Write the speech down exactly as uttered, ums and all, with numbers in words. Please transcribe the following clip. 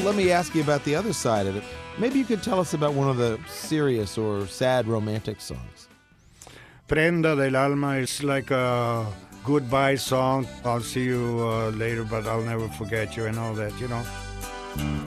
let me ask you about the other side of it. Maybe you could tell us about one of the serious or sad romantic songs. Prenda del Alma is like a goodbye song. I'll see you uh, later, but I'll never forget you and all that, you know.